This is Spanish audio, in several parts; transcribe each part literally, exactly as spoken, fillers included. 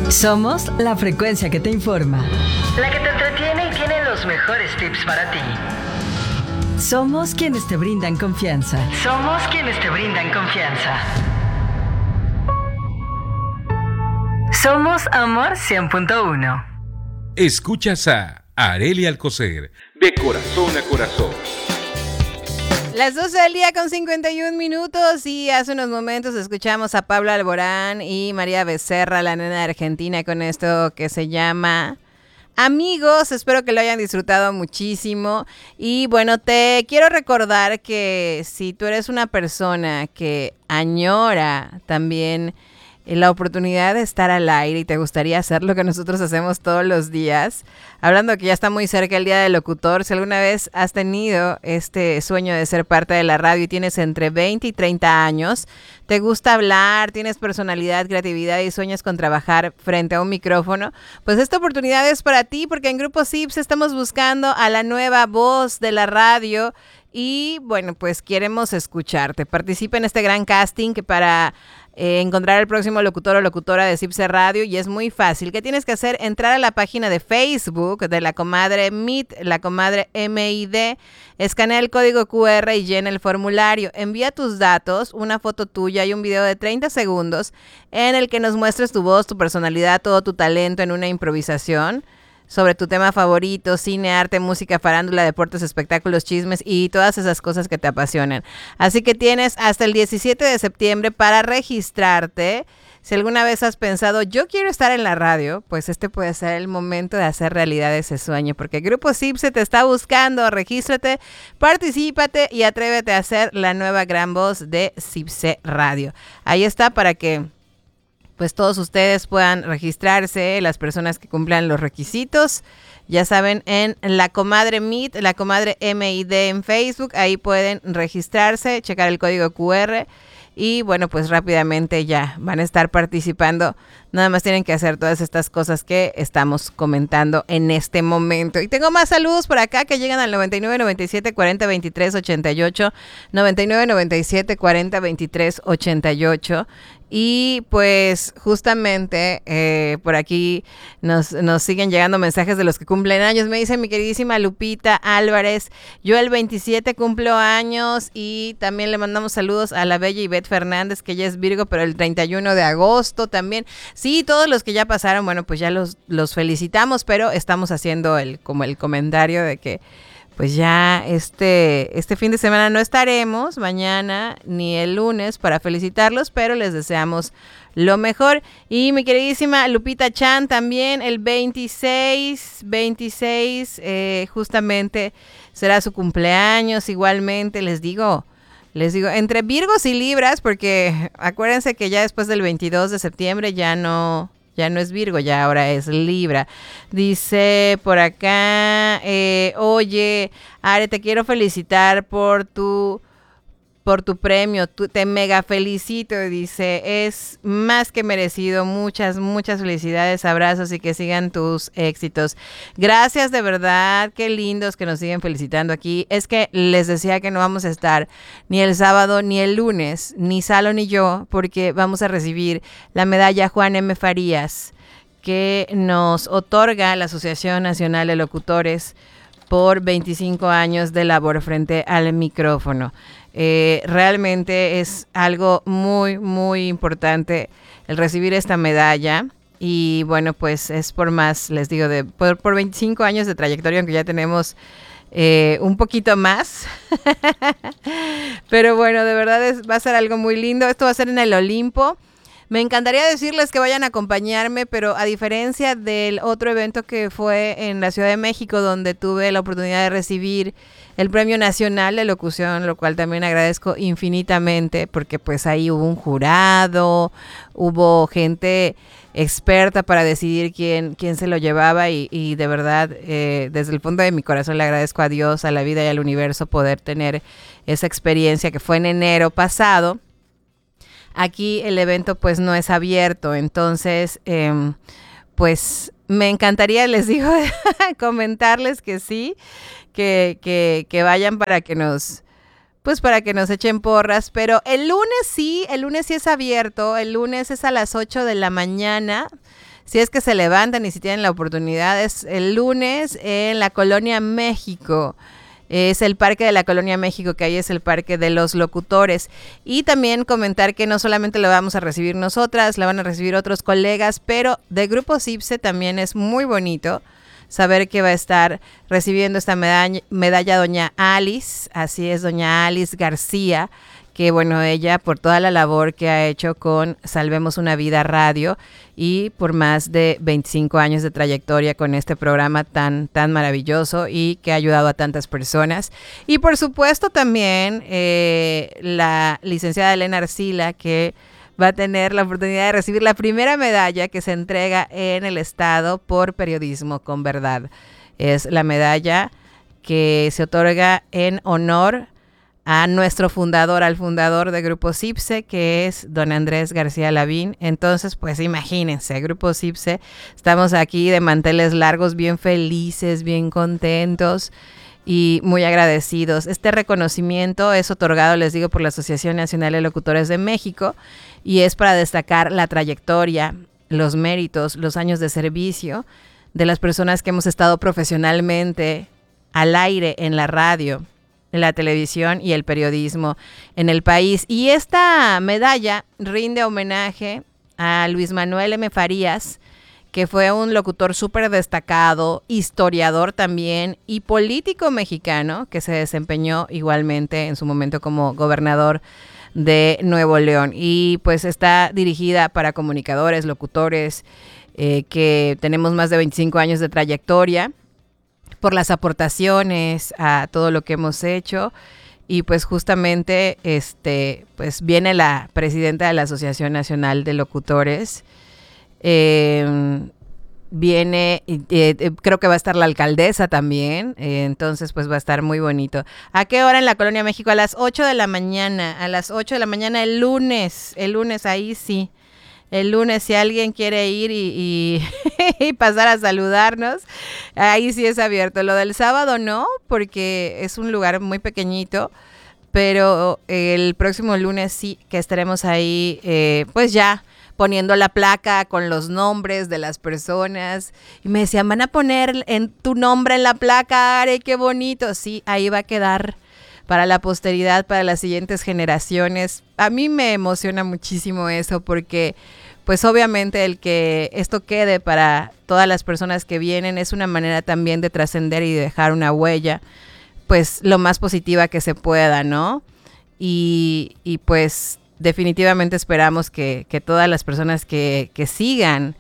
Somos la frecuencia que te informa, la que te entretiene y tiene los mejores tips para ti. Somos quienes te brindan confianza. Somos quienes te brindan confianza. Somos Amor cien punto uno. Escuchas a Arely Alcocer, de corazón a corazón. Las doce del día con cincuenta y un minutos y hace unos momentos escuchamos a Pablo Alborán y María Becerra, la nena de Argentina, con esto que se llama Amigos. Espero que lo hayan disfrutado muchísimo y bueno, te quiero recordar que si tú eres una persona que añora también la oportunidad de estar al aire y te gustaría hacer lo que nosotros hacemos todos los días, hablando que ya está muy cerca el Día del Locutor, si alguna vez has tenido este sueño de ser parte de la radio y tienes entre veinte y treinta años, te gusta hablar, tienes personalidad, creatividad y sueñas con trabajar frente a un micrófono, pues esta oportunidad es para ti, porque en Grupo S I P S estamos buscando a la nueva voz de la radio y bueno, pues queremos escucharte. Participa en este gran casting que para Eh, encontrar el próximo locutor o locutora de S I P S Radio, y es muy fácil. ¿Qué tienes que hacer? Entrar a la página de Facebook de la comadre Meet, la comadre M I D, escanea el código Q R y llena el formulario. Envía tus datos, una foto tuya y un video de treinta segundos en el que nos muestres tu voz, tu personalidad, todo tu talento en una improvisación sobre tu tema favorito, cine, arte, música, farándula, deportes, espectáculos, chismes y todas esas cosas que te apasionan. Así que tienes hasta el diecisiete de septiembre para registrarte. Si alguna vez has pensado, yo quiero estar en la radio, pues este puede ser el momento de hacer realidad ese sueño, porque Grupo S I P S te está buscando. Regístrate, particípate y atrévete a ser la nueva gran voz de S I P S Radio. Ahí está para que pues todos ustedes puedan registrarse, las personas que cumplan los requisitos, ya saben, en la comadre Meet, la comadre M I D en Facebook, ahí pueden registrarse, checar el código Q R y bueno, pues rápidamente ya van a estar participando. Nada más tienen que hacer todas estas cosas que estamos comentando en este momento. Y tengo más saludos por acá que llegan al noventa y nueve, noventa y siete, cuarenta, veintitrés, ochenta y ocho, noventa y nueve, noventa y siete, cuarenta, veintitrés, ochenta y ocho. Y pues justamente eh, por aquí nos, nos siguen llegando mensajes de los que cumplen años. Me dice mi queridísima Lupita Álvarez, yo el veintisiete cumplo años, y también le mandamos saludos a la bella Ivette Fernández, que ella es Virgo, pero el treinta y uno de agosto también. Sí, todos los que ya pasaron, bueno, pues ya los, los felicitamos, pero estamos haciendo el como el comentario de que pues ya este, este fin de semana no estaremos, mañana ni el lunes, para felicitarlos, pero les deseamos lo mejor. Y mi queridísima Lupita Chan también el veintiséis, veintiséis, eh, justamente será su cumpleaños. Igualmente les digo, les digo, entre Virgos y Libras, porque acuérdense que ya después del veintidós de septiembre ya no... Ya no es Virgo, ya ahora es Libra. Dice por acá, eh, oye, Are, te quiero felicitar por tu, por tu premio. Tu, te mega felicito. Dice, es más que merecido. Muchas, muchas felicidades, abrazos y que sigan tus éxitos. Gracias, de verdad. Qué lindos que nos siguen felicitando aquí. Es que les decía que no vamos a estar ni el sábado ni el lunes, ni Salo ni yo, porque vamos a recibir la medalla Juan M. Farías, que nos otorga la Asociación Nacional de Locutores por veinticinco años de labor frente al micrófono. Eh, realmente es algo muy, muy importante el recibir esta medalla. Y bueno, pues es por más, les digo, de por, por veinticinco años de trayectoria, aunque ya tenemos eh, un poquito más. Pero bueno, de verdad es, va a ser algo muy lindo. Esto va a ser en el Olimpo. Me encantaría decirles que vayan a acompañarme, pero a diferencia del otro evento que fue en la Ciudad de México, donde tuve la oportunidad de recibir el Premio Nacional de Locución, lo cual también agradezco infinitamente, porque pues ahí hubo un jurado, hubo gente experta para decidir quién, quién se lo llevaba, y, y de verdad, eh, desde el fondo de mi corazón le agradezco a Dios, a la vida y al universo poder tener esa experiencia que fue en enero pasado. Aquí el evento pues no es abierto, entonces eh, pues me encantaría, les digo, comentarles que sí, que, que, que vayan para que nos, pues para que nos echen porras, pero el lunes sí, el lunes sí es abierto, el lunes es a las ocho de la mañana. si es que se levantan y si tienen la oportunidad, es el lunes en la Colonia México. Es el Parque de la Colonia México, que ahí es el Parque de los Locutores. Y también comentar que no solamente lo vamos a recibir nosotras, la van a recibir otros colegas, pero de Grupo CIPSE también es muy bonito saber que va a estar recibiendo esta medalla, medalla doña Alice, así es, doña Alice García, que bueno, ella por toda la labor que ha hecho con Salvemos una Vida Radio y por más de veinticinco años de trayectoria con este programa tan, tan maravilloso y que ha ayudado a tantas personas. Y por supuesto también eh, la licenciada Elena Arcila, que va a tener la oportunidad de recibir la primera medalla que se entrega en el estado por periodismo con verdad. Es la medalla que se otorga en honor a nuestro fundador, al fundador de Grupo CIPSE, que es don Andrés García Lavín. Entonces, pues imagínense, Grupo CIPSE, estamos aquí de manteles largos, bien felices, bien contentos y muy agradecidos. Este reconocimiento es otorgado, les digo, por la Asociación Nacional de Locutores de México y es para destacar la trayectoria, los méritos, los años de servicio de las personas que hemos estado profesionalmente al aire en la radio, la televisión y el periodismo en el país. Y esta medalla rinde homenaje a Luis Manuel M. Farías, que fue un locutor súper destacado, historiador también y político mexicano que se desempeñó igualmente en su momento como gobernador de Nuevo León. Y pues está dirigida para comunicadores, locutores, eh, que tenemos más de veinticinco años de trayectoria, por las aportaciones a todo lo que hemos hecho. Y pues justamente este pues viene la presidenta de la Asociación Nacional de Locutores, eh, viene eh, eh, creo que va a estar la alcaldesa también, eh, entonces pues va a estar muy bonito. ¿A qué hora en la Colonia México? A las ocho de la mañana, a las ocho de la mañana el lunes, el lunes ahí sí. El lunes, si alguien quiere ir y, y, y pasar a saludarnos, ahí sí es abierto. Lo del sábado no, porque es un lugar muy pequeñito, pero el próximo lunes sí que estaremos ahí, eh, pues ya poniendo la placa con los nombres de las personas. Y me decían, van a poner en tu nombre en la placa, Are, qué bonito. Sí, ahí va a quedar para la posteridad, para las siguientes generaciones. A mí me emociona muchísimo eso porque pues obviamente el que esto quede para todas las personas que vienen es una manera también de trascender y de dejar una huella pues lo más positiva que se pueda, ¿no? Y, y pues definitivamente esperamos que, que todas las personas que, que sigan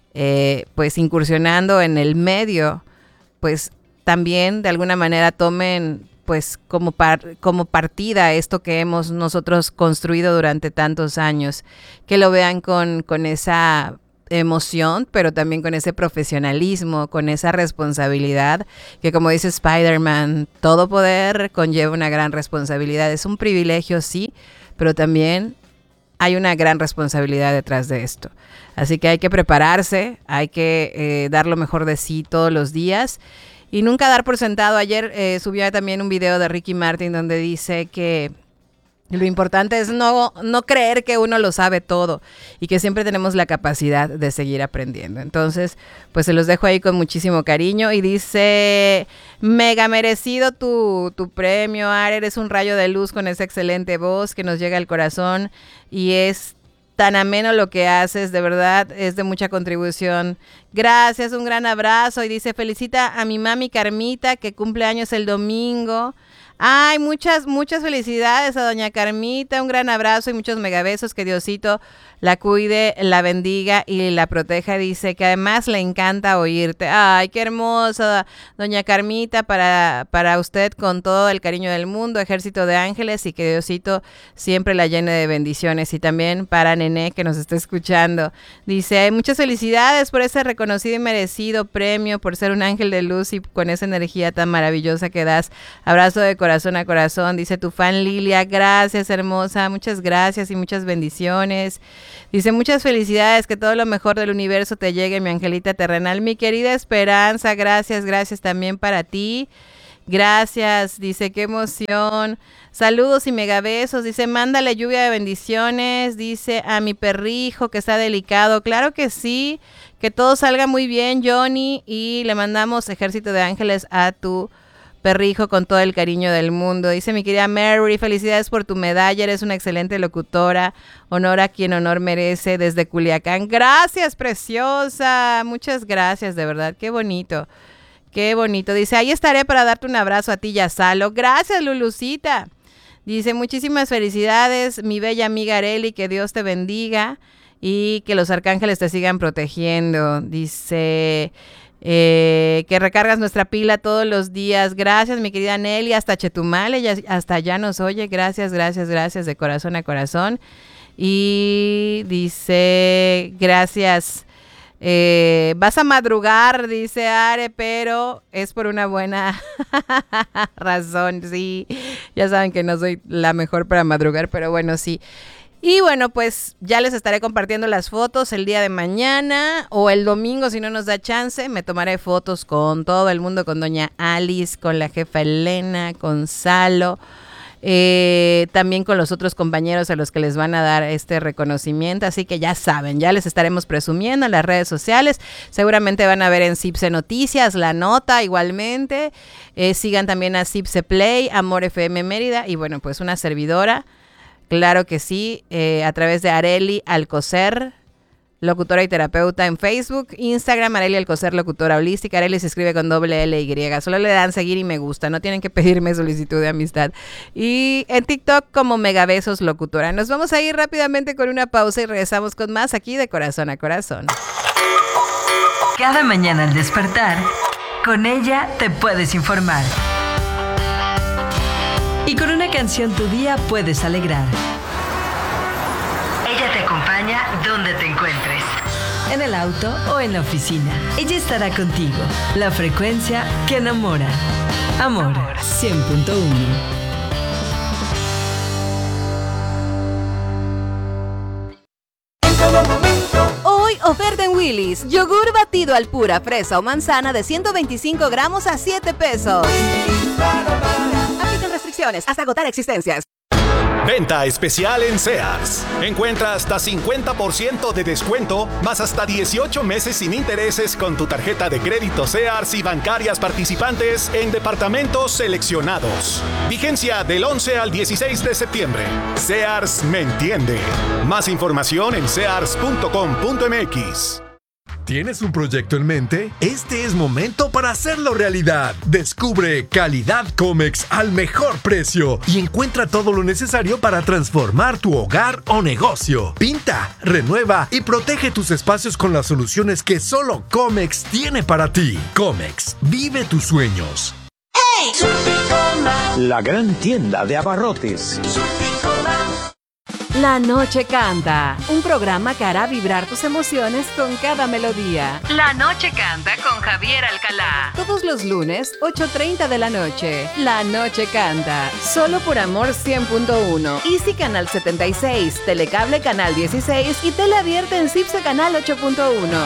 eh, pues incursionando en el medio pues también de alguna manera tomen pues como, par, como partida esto que hemos nosotros construido durante tantos años, que lo vean con, con esa emoción, pero también con ese profesionalismo, con esa responsabilidad, que como dice Spider-Man, todo poder conlleva una gran responsabilidad. Es un privilegio, sí, pero también hay una gran responsabilidad detrás de esto. Así que hay que prepararse, hay que eh, dar lo mejor de sí todos los días. Y nunca dar por sentado. Ayer eh, subió también un video de Ricky Martin donde dice que lo importante es no, no creer que uno lo sabe todo y que siempre tenemos la capacidad de seguir aprendiendo. Entonces, pues se los dejo ahí con muchísimo cariño. Y dice, mega merecido tu, tu premio, Are, eres un rayo de luz con esa excelente voz que nos llega al corazón y es tan ameno lo que haces, de verdad, es de mucha contribución. Gracias, un gran abrazo. Y dice, felicita a mi mami Carmita, que cumple años el domingo. Ay, muchas, muchas felicidades a doña Carmita, un gran abrazo y muchos megabesos, que Diosito la cuide, la bendiga y la proteja. Dice que además le encanta oírte. Ay, qué hermosa, doña Carmita, para, para usted con todo el cariño del mundo, ejército de ángeles, y que Diosito siempre la llene de bendiciones. Y también para Nené, que nos está escuchando. Dice, muchas felicidades por ese reconocido y merecido premio, por ser un ángel de luz y con esa energía tan maravillosa que das. Abrazo de corazón a corazón. Dice tu fan Lilia, gracias hermosa, muchas gracias y muchas bendiciones. Dice, muchas felicidades, que todo lo mejor del universo te llegue, mi angelita terrenal. Mi querida Esperanza, gracias, gracias también para ti. Gracias, dice, qué emoción. Saludos y megabesos. Dice, mándale lluvia de bendiciones. Dice, a mi perrijo que está delicado. Claro que sí, Que todo salga muy bien, Johnny, y le mandamos ejército de ángeles a tu perrijo con todo el cariño del mundo. Dice mi querida Mary, felicidades por tu medalla, eres una excelente locutora, honor a quien honor merece desde Culiacán. Gracias, preciosa, muchas gracias, de verdad, qué bonito, qué bonito. Dice, ahí estaré para darte un abrazo a ti y a Salo. Gracias, Lulucita. Dice, muchísimas felicidades, mi bella amiga Areli, que Dios te bendiga y que los arcángeles te sigan protegiendo. Dice... Eh, que recargas nuestra pila todos los días. Gracias, mi querida Nelly, hasta Chetumal, ella hasta allá nos oye. Gracias, gracias, gracias, de corazón a corazón. Y dice, gracias. Eh, vas a madrugar, dice Are, pero es por una buena razón. Sí, ya saben que no soy la mejor para madrugar, pero bueno, sí. Y bueno, pues ya les estaré compartiendo las fotos el día de mañana o el domingo si no nos da chance. Me tomaré fotos con todo el mundo, con doña Alice, con la jefa Elena, con Salo, eh, también con los otros compañeros a los que les van a dar este reconocimiento. Así que ya saben, ya les estaremos presumiendo en las redes sociales. Seguramente van a ver en Cipse Noticias la nota igualmente. Eh, sigan también a Cipse Play, Amor F M Mérida y bueno, pues una servidora. Claro que sí, eh, a través de Areli Alcocer, locutora y terapeuta en Facebook, Instagram, Areli Alcocer, locutora holística. Areli se escribe con doble L Y, solo le dan seguir y me gusta, no tienen que pedirme solicitud de amistad. Y en TikTok como Megabesos Locutora. Nos vamos a ir rápidamente con una pausa y regresamos con más aquí de Corazón a Corazón. Cada mañana al despertar, con ella te puedes informar. Y con una canción tu día puedes alegrar. Ella te acompaña donde te encuentres. En el auto o en la oficina. Ella estará contigo. La frecuencia que enamora. Amor, cien punto uno. Hoy oferta en Willy's. Yogur batido al pura, fresa o manzana de ciento veinticinco gramos a siete pesos. Aplican restricciones hasta agotar existencias. Venta especial en Sears. Encuentra hasta cincuenta por ciento de descuento, más hasta dieciocho meses sin intereses con tu tarjeta de crédito Sears y bancarias participantes en departamentos seleccionados. Vigencia del once al dieciséis de septiembre. Sears me entiende. Más información en sears punto com punto m x. ¿Tienes un proyecto en mente? Este es momento para hacerlo realidad. Descubre Calidad Comex al mejor precio y encuentra todo lo necesario para transformar tu hogar o negocio. Pinta, renueva y protege tus espacios con las soluciones que solo Comex tiene para ti. Comex, vive tus sueños. ¡Hey! La gran tienda de abarrotes. La Noche Canta, un programa que hará vibrar tus emociones con cada melodía. La Noche Canta con Javier Alcalá. Todos los lunes, ocho treinta de la noche. La Noche Canta, solo por Amor cien punto uno. Easy Canal setenta y seis, Telecable Canal dieciséis y Tele Abierta en Cipse Canal ocho punto uno.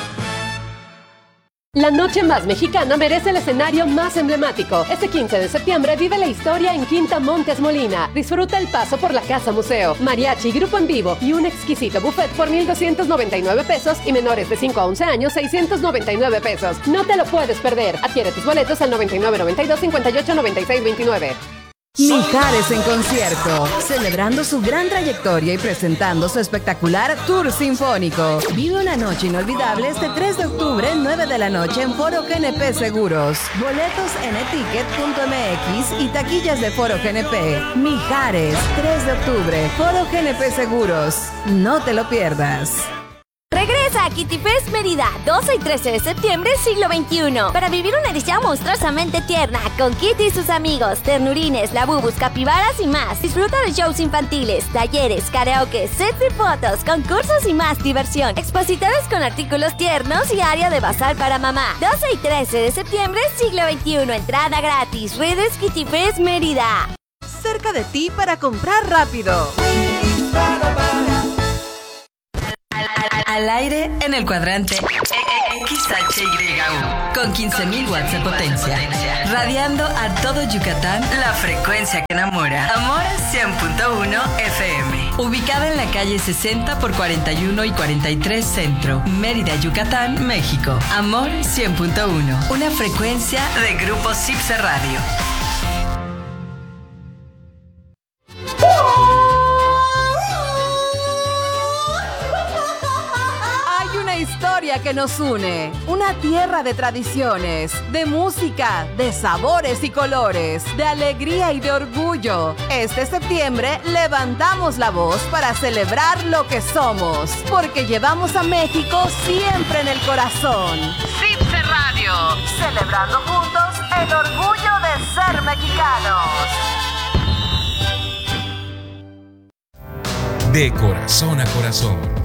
La noche más mexicana merece el escenario más emblemático. Este quince de septiembre vive la historia en Quinta Montes Molina. Disfruta el paso por la Casa Museo, mariachi, grupo en vivo y un exquisito buffet por mil doscientos noventa y nueve pesos y menores de cinco a once años seiscientos noventa y nueve pesos. No te lo puedes perder. Adquiere tus boletos al noventa y nueve noventa y dos cincuenta y ocho noventa y seis veintinueve. Mijares en concierto, celebrando su gran trayectoria y presentando su espectacular tour sinfónico. Vive una noche inolvidable este tres de octubre, nueve de la noche en Foro G N P Seguros. Boletos en eticket punto m x y taquillas de Foro G N P. Mijares, tres de octubre, Foro G N P Seguros. No te lo pierdas. Regresa a Kitty Fest Mérida, doce y trece de septiembre, siglo veintiuno, para vivir una edición monstruosamente tierna con Kitty y sus amigos, ternurines, labubus, capibaras y más. Disfruta de shows infantiles, talleres, karaoke, sets de fotos, concursos y más diversión. Expositores con artículos tiernos y área de bazar para mamá. doce y trece de septiembre, siglo veintiuno, entrada gratis. Redes Kitty Fest Mérida. Cerca de ti para comprar rápido. Al aire en el cuadrante X H Y U con quince mil watts de potencia. Radiando a todo Yucatán, la frecuencia que enamora. Amor cien punto uno F M. Ubicada en la calle sesenta por cuarenta y uno y cuarenta y tres Centro, Mérida, Yucatán, México. Amor cien punto uno. Una frecuencia de Grupo Cipse Radio. Historia que nos une, una tierra de tradiciones, de música, de sabores y colores, de alegría y de orgullo. Este septiembre levantamos la voz para celebrar lo que somos, porque llevamos a México siempre en el corazón. Cipse Radio, celebrando juntos el orgullo de ser mexicanos. De corazón a corazón.